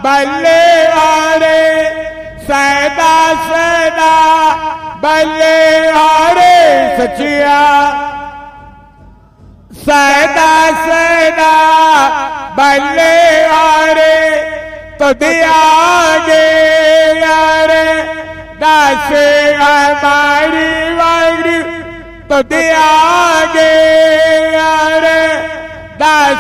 बल्ले आरे सैदा सैदा बल्ले आरे सचिया सैदा सैदा बल्ले आरे तो दिया गे यारे दास हमारी वारी तो दिया गे यारे दास